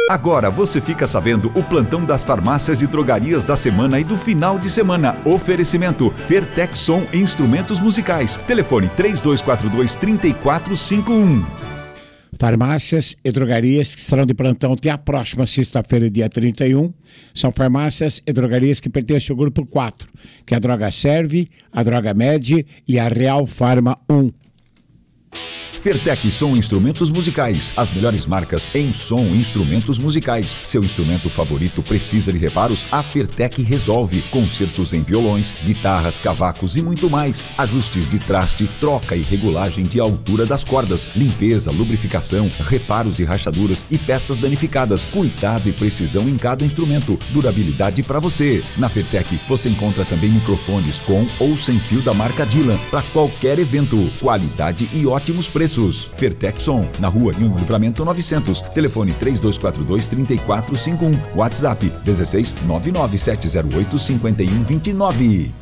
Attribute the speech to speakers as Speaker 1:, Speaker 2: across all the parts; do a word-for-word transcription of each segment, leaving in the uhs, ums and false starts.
Speaker 1: Agora você fica sabendo o plantão das farmácias e drogarias da semana e do final de semana. Oferecimento Fertec Som Instrumentos Musicais. Telefone três dois quatro dois, três quatro cinco um.
Speaker 2: Farmácias e drogarias que estarão de plantão até a próxima sexta-feira, dia trinta e um. São farmácias e drogarias que pertencem ao grupo quatro, que é a Droga Serve, a Droga Med e a Real Farma um.
Speaker 1: Fertec Som Instrumentos Musicais, as melhores marcas em som instrumentos musicais. Seu instrumento favorito precisa de reparos? A Fertec resolve. Concertos em violões, guitarras, cavacos e muito mais. Ajustes de traste, troca e regulagem de altura das cordas, limpeza, lubrificação, reparos e rachaduras e peças danificadas. Cuidado e precisão em cada instrumento. Durabilidade para você. Na Fertec você encontra também microfones com ou sem fio da marca Dylan para qualquer evento. Qualidade e ótimos preços. Fertec Som, na rua Rio Livramento novecentos. Telefone três dois quatro dois, três quatro cinco um. WhatsApp dezesseis, nove nove sete zero oito, cinco um dois nove.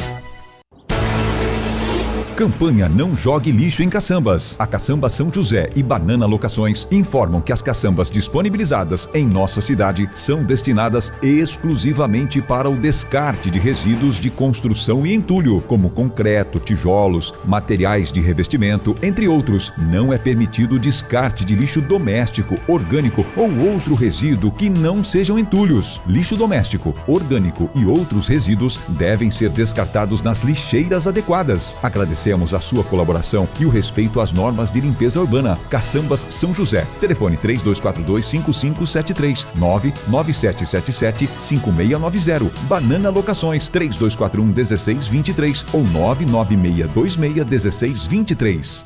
Speaker 1: Campanha Não Jogue Lixo em Caçambas. A Caçamba São José e Banana Locações informam que as caçambas disponibilizadas em nossa cidade são destinadas exclusivamente para o descarte de resíduos de construção e entulho, como concreto, tijolos, materiais de revestimento, entre outros. Não é permitido o descarte de lixo doméstico, orgânico ou outro resíduo que não sejam entulhos. Lixo doméstico, orgânico e outros resíduos devem ser descartados nas lixeiras adequadas. Agradecemos a sua colaboração e o respeito às normas de limpeza urbana. Caçambas São José. Telefone três dois quatro dois, cinco cinco sete três, nove nove sete sete sete, cinco seis nove zero. Banana Locações três dois quatro um, um seis dois três ou nove nove seis dois seis, um seis dois três.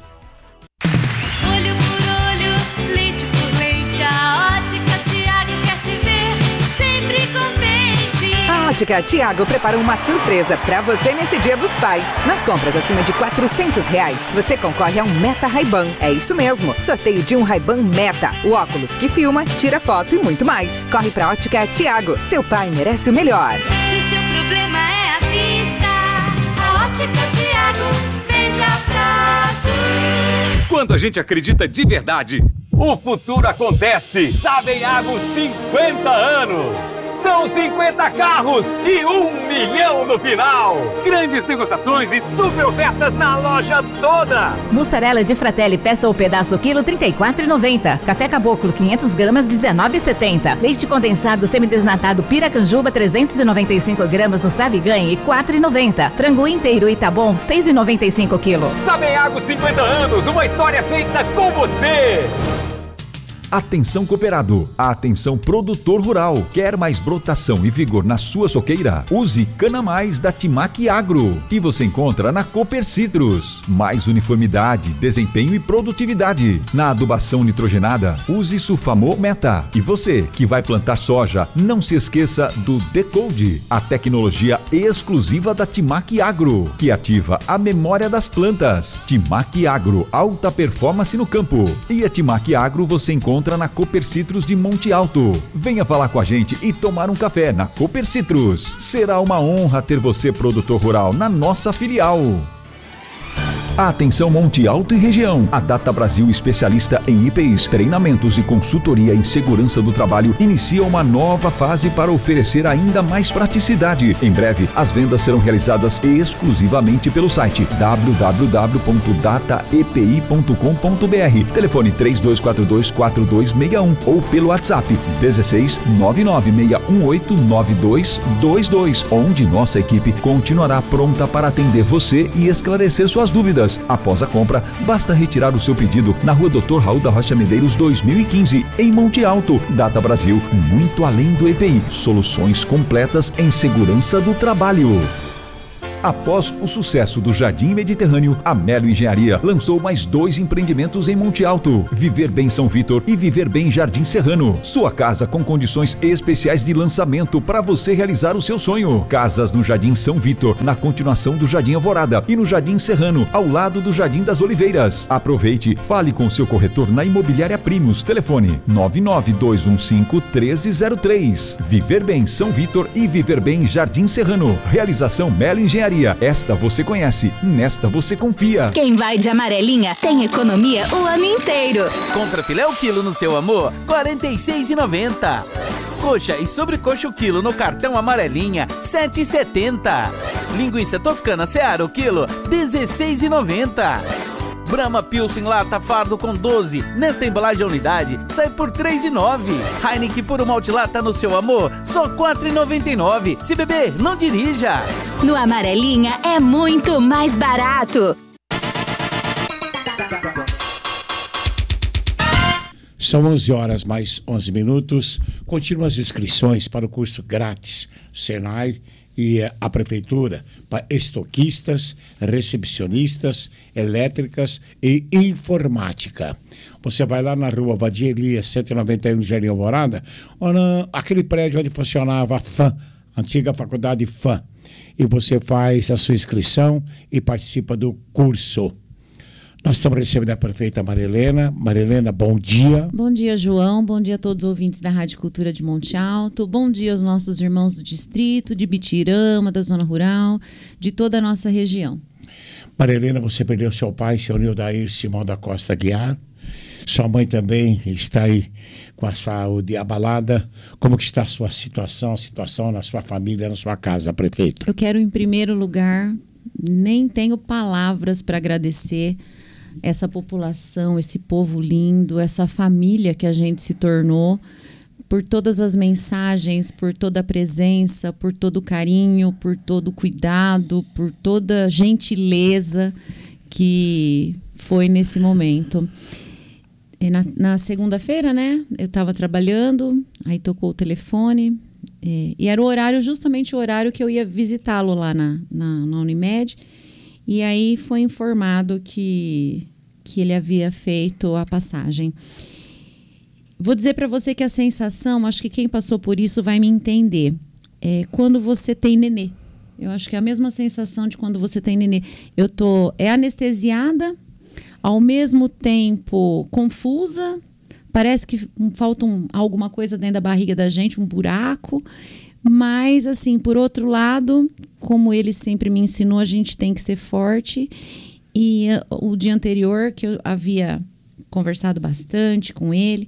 Speaker 3: Olho por olho, leite por leite, a Ótica Tiago quer te ver sempre contente.
Speaker 4: A Ótica Tiago preparou uma surpresa pra você nesse Dia dos Pais. Nas compras acima de quatrocentos reais, você concorre a um Meta Ray-Ban. É isso mesmo, sorteio de um Ray-Ban Meta, o óculos que filma, tira foto e muito mais. Corre pra Ótica Tiago, seu pai merece o melhor.
Speaker 3: Se seu problema é a vista, a Ótica Tiago vende a prazo.
Speaker 5: Quando a gente acredita de verdade, o futuro acontece. Sabeago cinquenta anos. São cinquenta carros e um milhão no final. Grandes negociações e super ofertas na loja toda.
Speaker 6: Mussarela de Fratelli, peça ou pedaço quilo, trinta e quatro reais e noventa centavos. Café Caboclo, quinhentas gramas, dezenove reais e setenta centavos. Leite condensado semidesnatado Piracanjuba, trezentos e noventa e cinco gramas no Saviganhe, quatro reais e noventa centavos. Frango inteiro Itabom, seis reais e noventa e cinco quilos.
Speaker 5: Sabeago cinquenta anos, uma história feita com você.
Speaker 1: Atenção cooperado, atenção produtor rural. Quer mais brotação e vigor na sua soqueira? Use Cana Mais da Timac Agro, que você encontra na Cooper Citrus. Mais uniformidade, desempenho e produtividade. Na adubação nitrogenada, use Sulfamo Meta. E você que vai plantar soja, não se esqueça do Decode, a tecnologia exclusiva da Timac Agro, que ativa a memória das plantas. Timac Agro, alta performance no campo. E a Timac Agro você encontra na Cooper Citrus de Monte Alto. Venha falar com a gente e tomar um café na Cooper Citrus. Será uma honra ter você, produtor rural, na nossa filial. Atenção Monte Alto e região. A Data Brasil, especialista em I P Is, treinamentos e consultoria em segurança do trabalho, inicia uma nova fase para oferecer ainda mais praticidade. Em breve, as vendas serão realizadas exclusivamente pelo site w w w ponto data e p i ponto com ponto b r. Telefone três dois quatro dois, quatro dois seis um ou pelo WhatsApp dezesseis, nove nove seis um oito, nove dois dois dois, onde nossa equipe continuará pronta para atender você e esclarecer suas dúvidas. Após a compra, basta retirar o seu pedido na rua doutor Raul da Rocha Medeiros dois mil e quinze, em Monte Alto. Data Brasil, muito além do E P I. Soluções completas em segurança do trabalho. Após o sucesso do Jardim Mediterrâneo, a Melo Engenharia lançou mais dois empreendimentos em Monte Alto: Viver Bem São Vitor e Viver Bem Jardim Serrano. Sua casa com condições especiais de lançamento para você realizar o seu sonho. Casas no Jardim São Vitor, na continuação do Jardim Alvorada, e no Jardim Serrano, ao lado do Jardim das Oliveiras. Aproveite, fale com seu corretor na Imobiliária Primos. Telefone nove nove dois um cinco, um três zero três. Viver Bem São Vitor e Viver Bem Jardim Serrano. Realização Melo Engenharia. Padaria. Esta você conhece, nesta você confia.
Speaker 7: Quem vai de amarelinha tem economia o ano inteiro.
Speaker 8: Compra filé o quilo no seu amor, quarenta e seis reais e noventa centavos. Coxa e sobrecoxa o quilo no cartão amarelinha, sete reais e setenta centavos. Linguiça toscana Seara o quilo, dezesseis reais e noventa centavos. Brahma Pilsen lata fardo com doze, nesta embalagem a unidade, sai por três reais e nove centavos. Heineken puro malte lata no seu amor, só quatro reais e noventa e nove centavos. Se beber, não dirija.
Speaker 7: No Amarelinha é muito mais barato.
Speaker 2: São onze horas mais onze minutos. Continuam as inscrições para o curso grátis Senai e a Prefeitura para estoquistas, recepcionistas, elétricas e informática. Você vai lá na rua Vadia Elias, cento e noventa e um, Jardim Alvorada, ou na, aquele prédio onde funcionava a F A M, antiga faculdade F A M, e você faz a sua inscrição e participa do curso. Nós estamos recebendo a prefeita Marilena. Marilena, bom dia.
Speaker 9: Bom dia, João. Bom dia a todos os ouvintes da Rádio Cultura de Monte Alto. Bom dia aos nossos irmãos do distrito, de Bitirama, da zona rural, de toda a nossa região.
Speaker 2: Marilena, você perdeu seu pai, seu Nildair Simão da Costa Guiar. Sua mãe também está aí com a saúde abalada. Como que está a sua situação, a situação na sua família, na sua casa, prefeita?
Speaker 9: Eu quero, em primeiro lugar, nem tenho palavras para agradecer essa população, esse povo lindo, essa família que a gente se tornou, por todas as mensagens, por toda a presença, por todo o carinho, por todo o cuidado, por toda a gentileza que foi nesse momento. E na, na segunda-feira, né, eu estava trabalhando, aí tocou o telefone, e, e era o horário, justamente o horário que eu ia visitá-lo lá na, na, na Unimed. E aí foi informado que, que ele havia feito a passagem. Vou dizer para você que a sensação, acho que quem passou por isso vai me entender, é quando você tem nenê. Eu acho que é a mesma sensação de quando você tem nenê. Eu tô é anestesiada, ao mesmo tempo confusa, parece que falta um, alguma coisa dentro da barriga da gente, um buraco. Mas, assim, por outro lado, como ele sempre me ensinou, a gente tem que ser forte. E uh, o dia anterior, que eu havia conversado bastante com ele,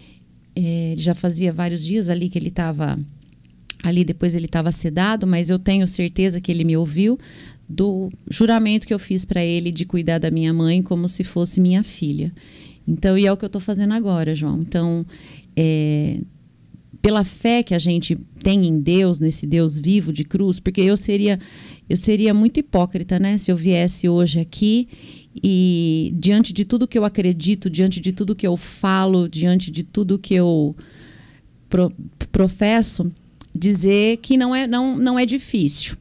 Speaker 9: é, já fazia vários dias ali que ele estava... Ali depois ele estava sedado, mas eu tenho certeza que ele me ouviu do juramento que eu fiz para ele de cuidar da minha mãe como se fosse minha filha. Então, e é o que eu estou fazendo agora, João. Então, é... pela fé que a gente tem em Deus, nesse Deus vivo de cruz, porque eu seria, eu seria muito hipócrita, né? Se eu viesse hoje aqui e diante de tudo que eu acredito, diante de tudo que eu falo, diante de tudo que eu pro, professo, dizer que não é, não, não é difícil.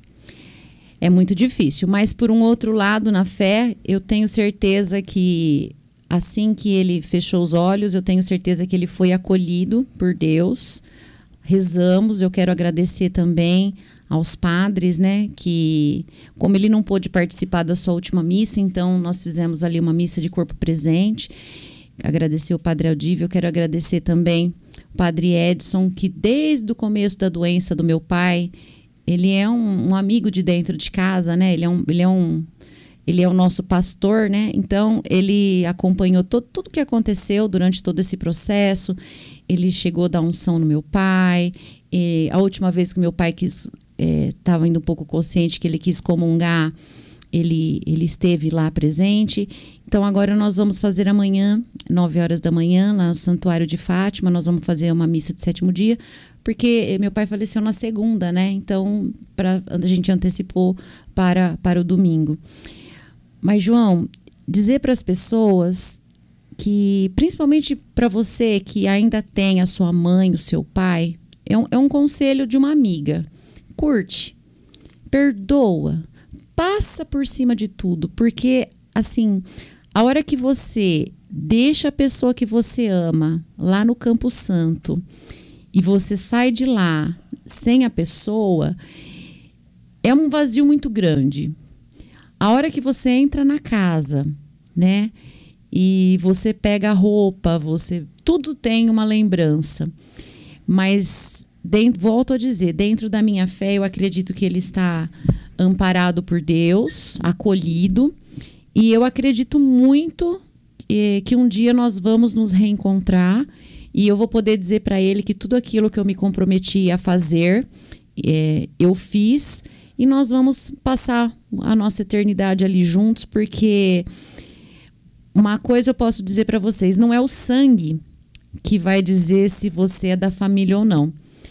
Speaker 9: É muito difícil, mas por um outro lado, na fé, eu tenho certeza que assim que ele fechou os olhos, eu tenho certeza que ele foi acolhido por Deus. Rezamos, eu quero agradecer também aos padres, né, que como ele não pôde participar da sua última missa, então nós fizemos ali uma missa de corpo presente. Agradecer o padre Aldívio, eu quero agradecer também o padre Edson, que desde o começo da doença do meu pai, ele é um, um amigo de dentro de casa, né, ele é um, ele é um Ele é o nosso pastor, né? Então, ele acompanhou todo, tudo que aconteceu durante todo esse processo. Ele chegou a dar unção no meu pai. E a última vez que meu pai quis, estava é, indo um pouco consciente, que ele quis comungar, ele, ele esteve lá presente. Então, agora nós vamos fazer amanhã, nove horas da manhã, lá no Santuário de Fátima. Nós vamos fazer uma missa de sétimo dia, porque meu pai faleceu na segunda, né? Então, pra, a gente antecipou para, para o domingo. Mas, João, dizer para as pessoas que, principalmente para você que ainda tem a sua mãe, o seu pai, é um, é um conselho de uma amiga. Curte, perdoa, passa por cima de tudo, porque, assim, a hora que você deixa a pessoa que você ama lá no Campo Santo e você sai de lá sem a pessoa, é um vazio muito grande. A hora que você entra na casa, né, e você pega a roupa, você, tudo tem uma lembrança. Mas, dentro, volto a dizer, dentro da minha fé, eu acredito que ele está amparado por Deus, acolhido. E eu acredito muito eh, que um dia nós vamos nos reencontrar e eu vou poder dizer para ele que tudo aquilo que eu me comprometi a fazer, eh, eu fiz, e nós vamos passar a nossa eternidade ali juntos, porque uma coisa eu posso dizer para vocês, não é o sangue que vai dizer se você é da família ou não,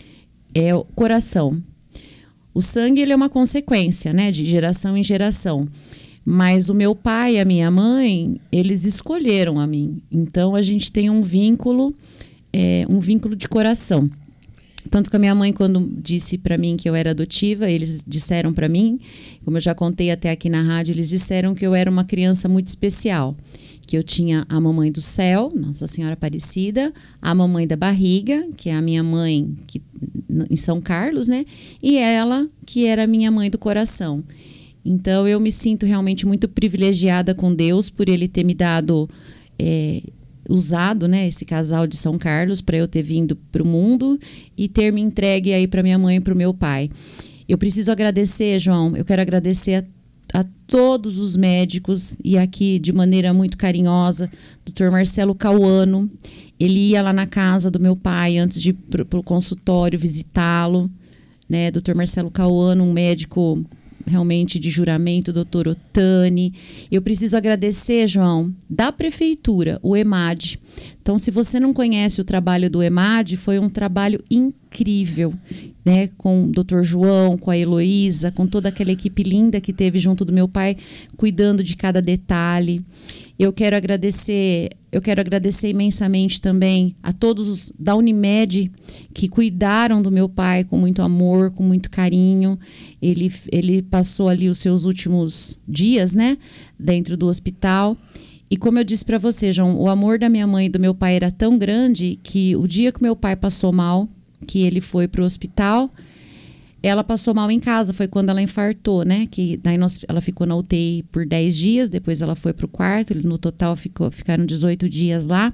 Speaker 9: é o coração. O sangue, ele é uma consequência, né, de geração em geração. Mas o meu pai e a minha mãe, eles escolheram a mim. Então, a gente tem um vínculo, é, um vínculo de coração. Tanto que a minha mãe, quando disse para mim que eu era adotiva, eles disseram para mim, como eu já contei até aqui na rádio, eles disseram que eu era uma criança muito especial. Que eu tinha a mamãe do céu, Nossa Senhora Aparecida, a mamãe da barriga, que é a minha mãe que, em São Carlos, né? E ela, que era a minha mãe do coração. Então, eu me sinto realmente muito privilegiada com Deus por Ele ter me dado, é, usado, né, esse casal de São Carlos para eu ter vindo para o mundo e ter me entregue aí para minha mãe e para o meu pai. Eu preciso agradecer, João, eu quero agradecer a, a todos os médicos e aqui de maneira muito carinhosa, doutor Marcelo Cauano. Ele ia lá na casa do meu pai antes de ir para o consultório visitá-lo, né, doutor Marcelo Cauano, um médico realmente de juramento, doutor Otani. Eu preciso agradecer, João, da prefeitura, o EMAD. Então, se você não conhece o trabalho do EMAD, foi um trabalho incrível, né? Com o doutor João, com a Heloísa, com toda aquela equipe linda que teve junto do meu pai, cuidando de cada detalhe. Eu quero agradecer, eu quero agradecer imensamente também a todos os da Unimed que cuidaram do meu pai com muito amor, com muito carinho. Ele, ele passou ali os seus últimos dias, né, dentro do hospital. E como eu disse para você, João, o amor da minha mãe e do meu pai era tão grande que o dia que meu pai passou mal, que ele foi para o hospital, ela passou mal em casa, foi quando ela infartou, né? Que daí nós, ela ficou na U T I por dez dias, depois ela foi para o quarto, no total ficou, ficaram dezoito dias lá.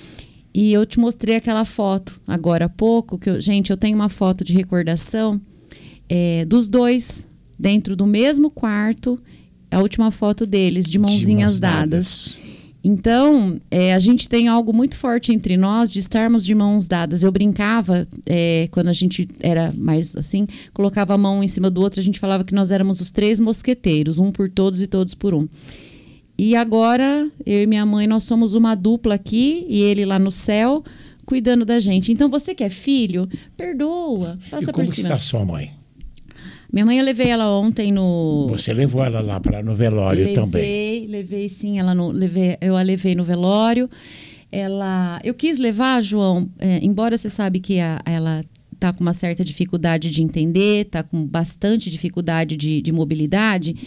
Speaker 9: E eu te mostrei aquela foto agora há pouco, que eu, gente, eu tenho uma foto de recordação é, dos dois dentro do mesmo quarto, a última foto deles, de mãozinhas de mãos dadas. dadas. Então, é, a gente tem algo muito forte entre nós de estarmos de mãos dadas. Eu brincava, é, quando a gente era mais assim, colocava a mão em cima do outro, a gente falava que nós éramos os três mosqueteiros, um por todos e todos por um. E agora, eu e minha mãe, nós somos uma dupla aqui, e ele lá no céu, cuidando da gente. Então, você que é filho, perdoa, passa
Speaker 2: e como
Speaker 9: por cima.
Speaker 2: está sua mãe?
Speaker 9: Minha mãe, eu levei ela ontem no...
Speaker 2: Você levou ela lá para no velório
Speaker 9: levei,
Speaker 2: também?
Speaker 9: Levei, levei sim, ela no, levei, eu a levei no velório. Ela, eu quis levar, João, é, embora você sabe que a, ela está com uma certa dificuldade de entender, está com bastante dificuldade de, de mobilidade,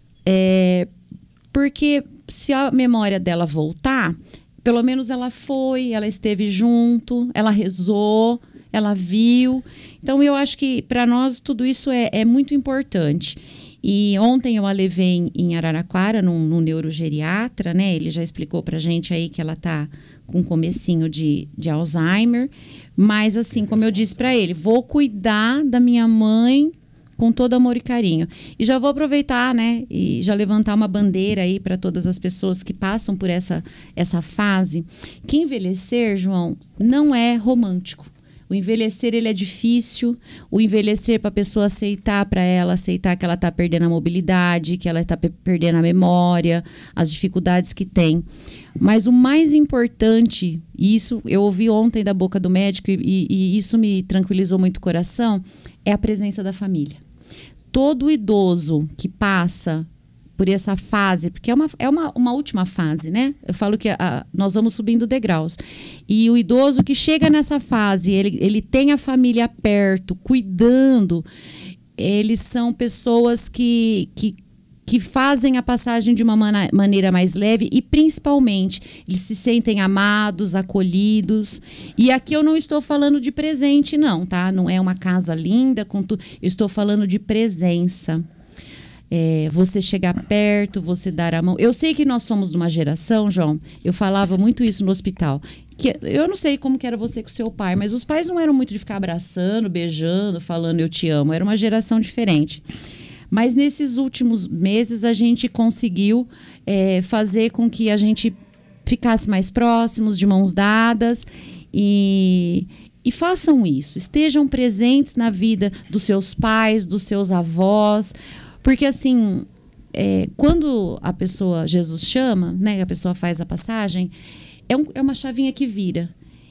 Speaker 9: é, porque se a memória dela voltar, pelo menos ela foi, ela esteve junto, ela rezou, ela viu. Então, eu acho que para nós tudo isso é, é muito importante. E ontem eu a levei em, em Araraquara, num, num neurogeriatra, né? Ele já explicou pra gente aí que ela tá com um comecinho de, de Alzheimer. Mas, assim, como eu disse para ele, vou cuidar da minha mãe com todo amor e carinho. E já vou aproveitar, né? E já levantar uma bandeira aí para todas as pessoas que passam por essa, essa fase. Que envelhecer, João, não é romântico. O envelhecer, ele é difícil. O envelhecer, para a pessoa aceitar, para ela aceitar que ela está perdendo a mobilidade, que ela está pe- perdendo a memória, as dificuldades que tem. Mas o mais importante, e isso eu ouvi ontem da boca do médico, e, e isso me tranquilizou muito o coração, é a presença da família. Todo idoso que passa por essa fase, porque é uma, é uma, uma última fase, né? Eu falo que a, nós vamos subindo degraus. E o idoso que chega nessa fase, ele, ele tem a família perto, cuidando, eles são pessoas que, que, que fazem a passagem de uma mana, maneira mais leve e, principalmente, eles se sentem amados, acolhidos. E aqui eu não estou falando de presente, não, tá? Não é uma casa linda, com tu, eu estou falando de presença. É, você chegar perto, você dar a mão. Eu sei que nós somos de uma geração, João, eu falava muito isso no hospital, que eu não sei como que era você com seu pai, mas os pais não eram muito de ficar abraçando, beijando, falando eu te amo, era uma geração diferente. Mas nesses últimos meses a gente conseguiu é, fazer com que a gente ficasse mais próximos, de mãos dadas, e, e façam isso. Estejam presentes na vida dos seus pais, dos seus avós, porque assim, é, quando a pessoa, Jesus chama, né, a pessoa faz a passagem, é, um, é uma chavinha que vira.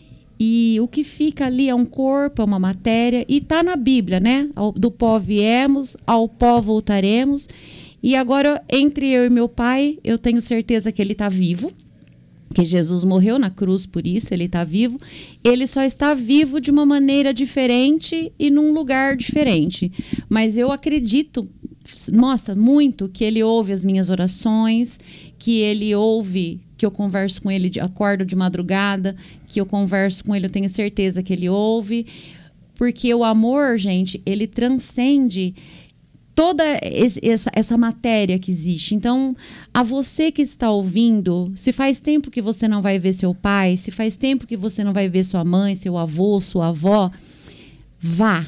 Speaker 9: E o que fica ali é um corpo, é uma matéria, e está na Bíblia, né? Do pó viemos, ao pó voltaremos. E agora, entre eu e meu pai, eu tenho certeza que ele está vivo, que Jesus morreu na cruz por isso, ele está vivo. Ele só está vivo de uma maneira diferente e num lugar diferente. Mas eu acredito, nossa, muito, que ele ouve as minhas orações, que ele ouve, que eu converso com ele, de, acordo de madrugada, que eu converso com ele, eu tenho certeza que ele ouve. Porque o amor, gente, ele transcende toda essa, essa matéria que existe. Então, a você que está ouvindo, se faz tempo que você não vai ver seu pai, se faz tempo que você não vai ver sua mãe, seu avô, sua avó, vá,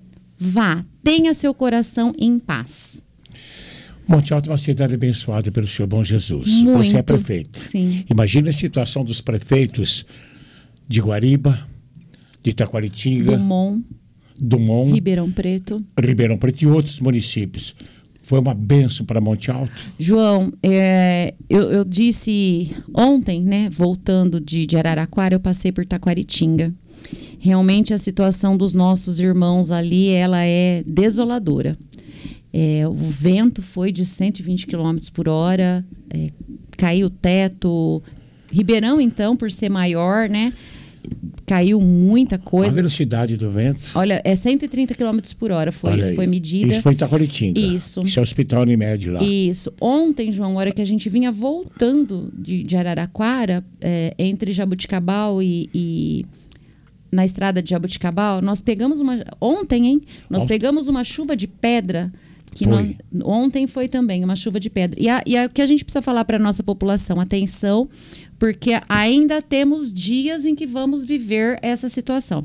Speaker 9: vá, tenha seu coração em paz.
Speaker 2: Monte Alto é uma cidade abençoada pelo Senhor Bom Jesus.
Speaker 9: Muito,
Speaker 2: você é prefeito.
Speaker 9: Sim.
Speaker 2: Imagina a situação dos prefeitos de Guariba, de Taquaritinga,
Speaker 9: Dumont,
Speaker 2: Dumont,
Speaker 9: Ribeirão Preto.
Speaker 2: Ribeirão Preto e outros municípios. Foi uma bênção para Monte Alto.
Speaker 9: João, é, eu, eu disse ontem, né, voltando de, de Araraquara, eu passei por Taquaritinga. Realmente a situação dos nossos irmãos ali, ela é desoladora. É, o vento foi de cento e vinte quilômetros por hora, é, caiu o teto. Ribeirão, então, por ser maior, né, caiu muita coisa.
Speaker 2: A velocidade do vento?
Speaker 9: Olha, é cento e trinta quilômetros por hora, foi, foi medida.
Speaker 2: Isso foi em Taquaritinga.
Speaker 9: Isso.
Speaker 2: Isso é o Hospital Unimed lá.
Speaker 9: Isso. Ontem, João, a hora que a gente vinha voltando de, de Araraquara, é, entre Jabuticabal e... e na estrada de Jabuticabal, nós pegamos uma... Ontem, hein? Nós
Speaker 2: Ontem.
Speaker 9: pegamos uma chuva de pedra. Que
Speaker 2: Foi.
Speaker 9: nós, ontem foi também uma chuva de pedra. E, a, e a, o que a gente precisa falar para a nossa população? Atenção, porque ainda temos dias em que vamos viver essa situação.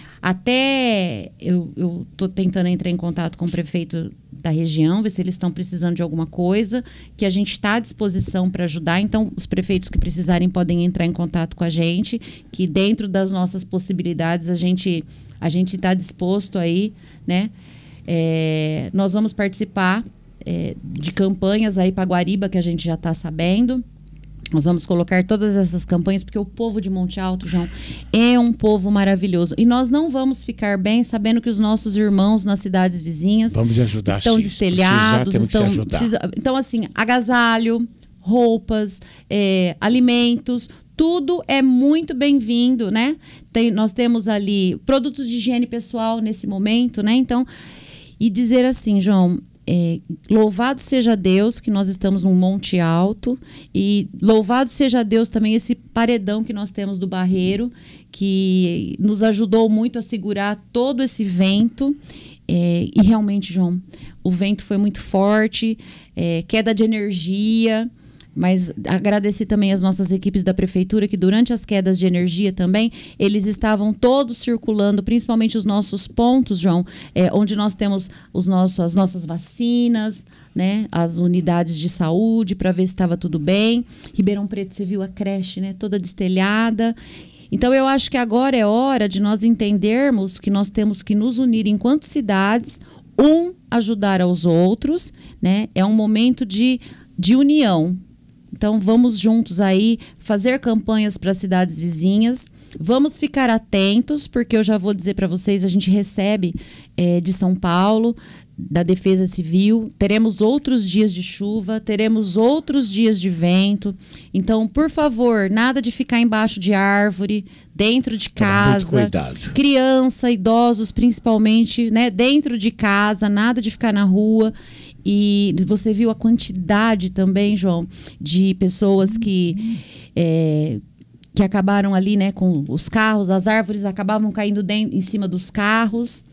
Speaker 9: Até eu estou tentando entrar em contato com o prefeito da região, ver se eles estão precisando de alguma coisa, que a gente está à disposição para ajudar. Então, os prefeitos que precisarem podem entrar em contato com a gente, que dentro das nossas possibilidades a gente a gente está disposto aí, né? É, nós vamos participar é, de campanhas aí para Guariba, que a gente já está sabendo. Nós vamos colocar todas essas campanhas, porque o povo de Monte Alto, João, é um povo maravilhoso. E nós não vamos ficar bem sabendo que os nossos irmãos nas cidades vizinhas
Speaker 2: vamos ajudar,
Speaker 9: estão
Speaker 2: sim.
Speaker 9: destelhados.
Speaker 2: Precisar,
Speaker 9: estão,
Speaker 2: ajudar.
Speaker 9: Precisa, então, assim, agasalho, roupas, é, alimentos, tudo é muito bem-vindo, né? Tem, nós temos ali produtos de higiene pessoal nesse momento, né? Então, e dizer assim, João... É, louvado seja Deus que nós estamos num monte alto, e louvado seja Deus também esse paredão que nós temos do Barreiro, que nos ajudou muito a segurar todo esse vento. É, e realmente, João, o vento foi muito forte, é, queda de energia. Mas agradecer também as nossas equipes da prefeitura, que durante as quedas de energia também, eles estavam todos circulando, principalmente os nossos pontos, João, é, onde nós temos os nossos, as nossas vacinas, né, as unidades de saúde, para ver se estava tudo bem. Ribeirão Preto, você viu a creche, né, toda destelhada. Então, eu acho que agora é hora de nós entendermos que nós temos que nos unir enquanto cidades, um ajudar aos outros, né? É um momento de, de união. Então, vamos juntos aí fazer campanhas para as cidades vizinhas. Vamos ficar atentos, porque eu já vou dizer para vocês, a gente recebe é, de São Paulo, da Defesa Civil, teremos outros dias de chuva, teremos outros dias de vento. Então, por favor, nada de ficar embaixo de árvore, dentro de casa.
Speaker 2: Muito cuidado.
Speaker 9: Criança, idosos principalmente, né? Dentro de casa, nada de ficar na rua. E você viu a quantidade também, João, de pessoas que, é, que acabaram ali, né, com os carros, as árvores acabavam caindo dentro, em cima dos carros.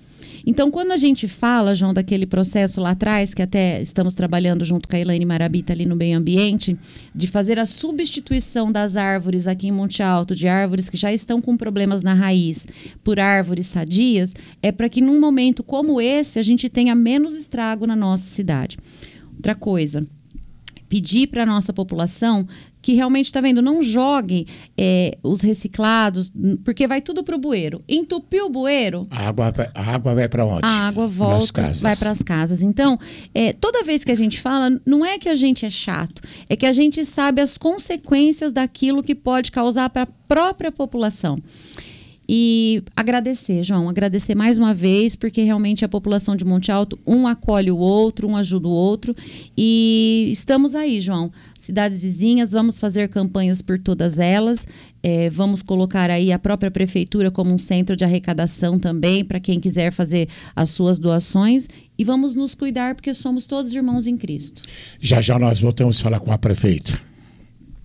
Speaker 9: Então, quando a gente fala, João, daquele processo lá atrás, que até estamos trabalhando junto com a Elaine Marabita ali no meio ambiente, de fazer a substituição das árvores aqui em Monte Alto, de árvores que já estão com problemas na raiz, por árvores sadias, é para que num momento como esse a gente tenha menos estrago na nossa cidade. Outra coisa, pedir para a nossa população que realmente, está vendo, não jogue é, os reciclados, porque vai tudo para o bueiro. Entupiu o bueiro...
Speaker 2: A água, a água vai para onde?
Speaker 9: A água volta, vai para as casas. Então, é, toda vez que a gente fala, não é que a gente é chato, é que a gente sabe as consequências daquilo que pode causar para a própria população. E agradecer, João, agradecer mais uma vez, porque realmente a população de Monte Alto, um acolhe o outro, um ajuda o outro. E estamos aí, João. Cidades vizinhas, vamos fazer campanhas por todas elas. É, vamos colocar aí a própria prefeitura como um centro de arrecadação também, para quem quiser fazer as suas doações. E vamos nos cuidar, porque somos todos irmãos em Cristo.
Speaker 2: Já já nós voltamos a falar com a prefeita.